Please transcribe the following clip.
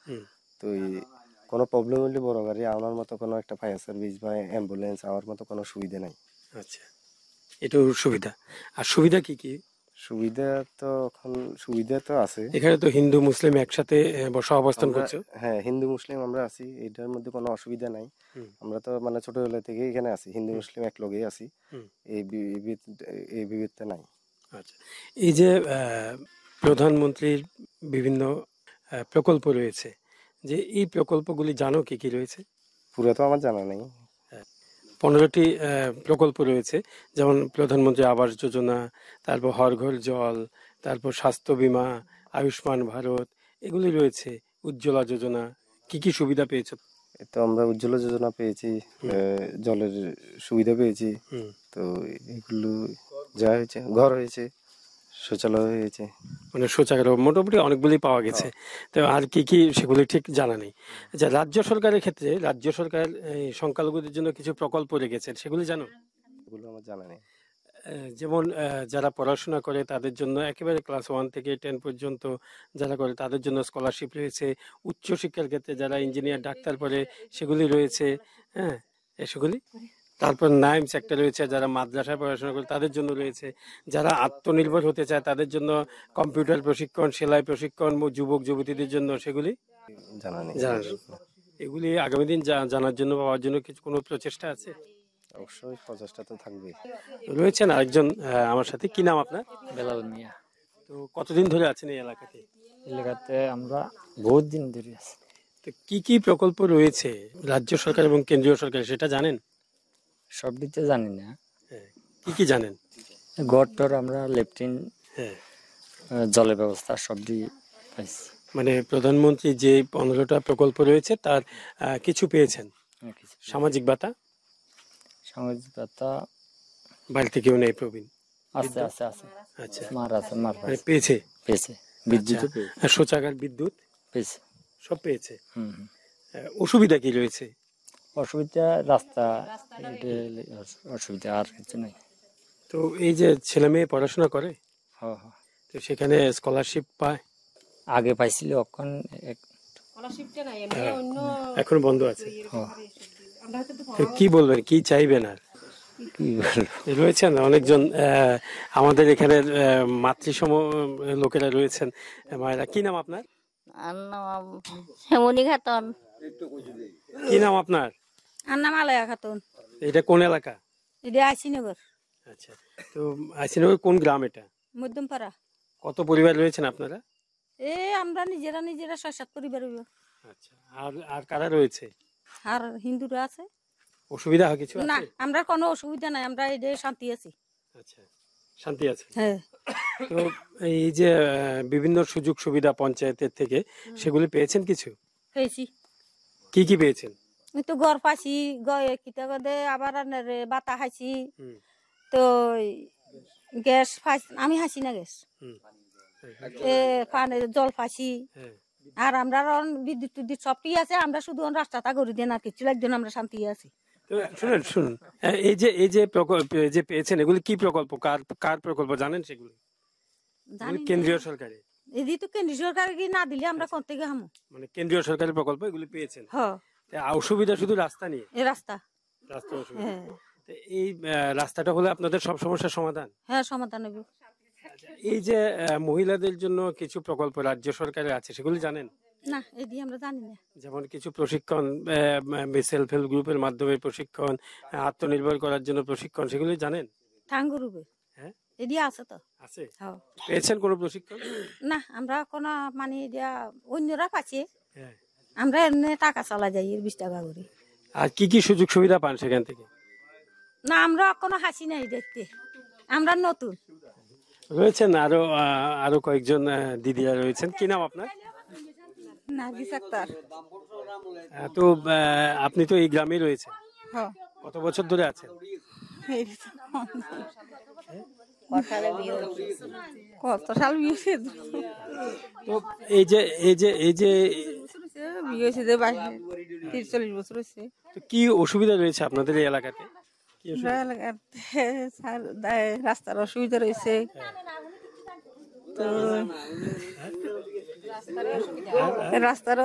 তো কোনো প্রবলেম হলে বড় গাড়ি আমার মতো কোনো একটা ফায়ার সার্ভিস বা অ্যাম্বুলেন্স আমার মতো কোনো সুবিধা নাই। আচ্ছা, এটাও সুবিধা। আর সুবিধা কি কি? সুবিধা তো এখন সুবিধা তো আছে, এখানে তো হিন্দু মুসলিম একসাথে বসা অবস্থান আমরা করছো। হ্যাঁ হিন্দু মুসলিম আমরা আছি, এটার মধ্যে কোনো অসুবিধা নাই। আমরা তো মানে ছোটবেলা থেকে এখানে আছি, হিন্দু মুসলিম এক লগেই আছি, এই বিভেদটা নাই। আচ্ছা, এই যে প্রধানমন্ত্রীর বিভিন্ন প্রকল্প রয়েছে, যে এই প্রকল্পগুলি জানো কি কি রয়েছে? পুরো তো আমার জানা নেই। 15টি প্রকল্প রয়েছে, যেমন প্রধানমন্ত্রী আবাস যোজনা, তারপর হর ঘর জল, তারপর স্বাস্থ্য বীমা, আয়ুষ্মান ভারত, এগুলি রয়েছে, উজ্জ্বলা যোজনা। কি কি সুবিধা পেয়েছো? তো আমরা উজ্জ্বলা যোজনা পেয়েছি, জলের সুবিধা পেয়েছি, তো এগুলো যা হয়েছে, ঘর হয়েছে, শৌচালয় হয়েছে, মানে শৌচাগার মোটামুটি অনেকগুলি পাওয়া গেছে। তো আর কি কি সেগুলি ঠিক জানা নেই। আচ্ছা, রাজ্য সরকারের ক্ষেত্রে রাজ্য সরকার এই সংখ্যালঘুদের জন্য কিছু প্রকল্প রেখেছেন, সেগুলি জানো? এগুলো আমার জানা নেই। যেমন যারা পড়াশোনা করে তাদের জন্য একেবারে ক্লাস 1 থেকে 10 পর্যন্ত যারা করে তাদের জন্য স্কলারশিপ রয়েছে। উচ্চশিক্ষার ক্ষেত্রে যারা ইঞ্জিনিয়ার ডাক্তার পড়ে সেগুলি রয়েছে। হ্যাঁ, সেগুলি। তারপর নাইমস একটা রয়েছে, যারা মাদ্রাসায় পড়াশোনা করে তাদের জন্য রয়েছে। যারা আত্মনির্ভর হতে চায় তাদের জন্য কম্পিউটার প্রশিক্ষণ, সেলাই প্রশিক্ষণ, যুবক যুবতীদের জন্য সেগুলি জানা নেই। জানা নেই। এগুলি আগামী দিন জানার জন্য, পাওয়ার জন্য কিছু কোনো প্রচেষ্টা আছে? অবশ্যই প্রচেষ্টা তো থাকবে। রয়েছেন আরেকজন আমার সাথে, কি নাম আপনার? বেলাল মিয়া। তো কতদিন ধরে আছেন এই এলাকাতে? এলাকাতে আমরা বহুত দিন ধরে আছি। তো কি কি প্রকল্প রয়েছে রাজ্য সরকার এবং কেন্দ্রীয় সরকার, সেটা জানেন? সব দিতে জানি না। হ্যাঁ, কি কি জানেন? গড়টর আমরা লেফটিন, হ্যাঁ, জলের ব্যবস্থা সব দিয়ে পাইছি। মানে প্রধানমন্ত্রী যে 15টা প্রকল্প রয়েছে তার কিছু পেয়েছেন। সামাজিক ভাতা? সামাজিক ভাতা বাড়িতে কেউ নেই প্রবীণ? আছে আছে আছে। আচ্ছা, মার আছে, মার মানে পেয়েছে। পেয়েছে। বিদ্যুৎ আর শৌচাগার, বিদ্যুৎ পেয়েছে, সব পেয়েছে। হুম। অসুবিধা কি রয়েছে? অসুবিধা রাস্তা, অসুবিধা আর কিছু নাই। তো এই যে ছেলে মেয়ে পড়াশোনা করে, হ্যাঁ, তো সেখানে স্কলারশিপ পায়? আগে পাইছিল, এখন এখন বন্ধ আছে। তো কি বলবেন, কি চাইবেন আর? কি বলবো, রয়েছেন অনেকজন আমাদের এখানে মাতৃসম লোকেরা রয়েছেন, মায়েরা। কি নাম আপনার? হেমনি খাতুন। কি নাম আপনার? আর নাম আলয়া খাতুন। এটা কোন এলাকা? এটা আইসিনগর। আচ্ছা, তো আইসিনগর কোন গ্রাম এটা? মধ্যমপাড়া। কত পরিবার রয়েছেন আপনারা? আমরা নিজেরা 6-7 পরিবার হইব। আচ্ছা, আর আর কারা রয়েছে? আর হিন্দুরা আছে। অসুবিধা হয় কিছু না, আছে? আমরা কোনো অসুবিধা নাই, আমরা এই শান্তি আছি। আচ্ছা, শান্তি আছে। হ্যাঁ। তো এই যে বিভিন্ন সুযোগ সুবিধা পঞ্চায়েতের থেকে, সেগুলি পেয়েছেন কিছু? পেয়েছি। কি কি পেয়েছেন? আমি তো ঘর পাইছি, কিতা করে আবার বাতা খাইছি, তো গ্যাস পাইছি, আমি খাইছি না গ্যাস, পানি জল পাইছি। আর আমরা বিদ্যুৎ টিদ্যুৎ সবই আছে, আমরা শুধু রাস্তাটা করে দেন আর কিছু লাগবে না, আমরা শান্তি আছি। শুনুন শুনুন, এই যে প্রকল্প যে পেয়েছেন, এগুলি কি প্রকল্প, কার কার প্রকল্প জানেন সেগুলি? কেন্দ্রীয় সরকারের। এদি তো কেন্দ্রীয় সরকার কি না দিলে আমরা কোন থেকে হামু? মানে কেন্দ্রীয় সরকারের প্রকল্প এগুলি পেয়েছেন। হ্যাঁ। অসুবিধা শুধু রাস্তা নিয়ে? এই রাস্তা অসুবিধা। এই রাস্তাটা হলে আপনাদের সব সমস্যার সমাধান? হ্যাঁ, সমাধান হবে। এই যে মহিলাদের জন্য কিছু প্রকল্প রাজ্য সরকারের আছে, সেগুলি জানেন? না, এদি আমরা জানি না। যেমন কিছু প্রশিক্ষণ, সেলফ হেল্প গ্রুপের মাধ্যমে প্রশিক্ষণ, আত্মনির্ভর করার জন্য প্রশিক্ষণ, সেগুলি জানেন? ঠাঙ্গুরুবে। হ্যাঁ, এদি আছে তো। আছে। পেয়েছেন কোনো প্রশিক্ষণ? না, আমরা কোনো মানে অন্যরা পাচ্ছে, আমরা এমনি টাকা চালা যাই 20 টাকা করে। আর কি কি সুযোগ সুবিধা পান সেখান থেকে? না, আমরা কোনো হাসি নাই দেখতে, আমরা নতুন। রয়েছেন আরো আরো কয়েকজন দিদিরা রয়েছেন। কি নাম আপনার? নার্গিস আক্তার। তো আপনি তো এই গ্রামে রয়েছেন, কত বছর ধরে আছেন? কত সাল বিয়ে? তো এই যে বিয়ে হয়েছে 43 বছর হয়েছে। তো কি অসুবিধা রয়েছে আপনাদের এই এলাকাতে? রাস্তার অসুবিধা রয়েছে, তো রাস্তার